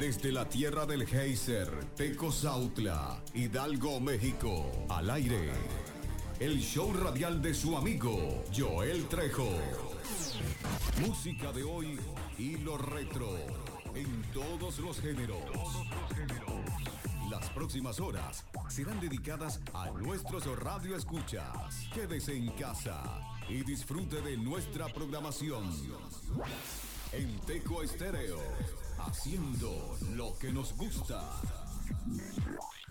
Desde la tierra del Geyser, Tecozautla, Hidalgo, México, al aire. El show radial de su amigo, Joel Trejo. Música de hoy y lo retro, en todos los géneros. Las próximas horas serán dedicadas a nuestros radioescuchas. Quédese en casa y disfrute de nuestra programación. En Teco Estéreo, haciendo lo que nos gusta.